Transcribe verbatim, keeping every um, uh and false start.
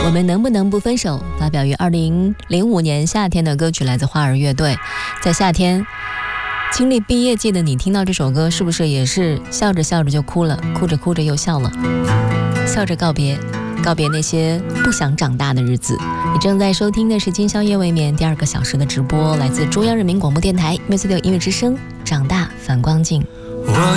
我们能不能不分手发表于二零零五年夏天的歌曲，来自花儿乐队。在夏天经历毕业季的你听到这首歌，是不是也是笑着笑着就哭了，哭着哭着又笑了，笑着告别告别那些不想长大的日子。你正在收听的是今宵夜未眠第二个小时的直播，来自中央人民广播电台 Music 音乐之声，长大反光镜。 我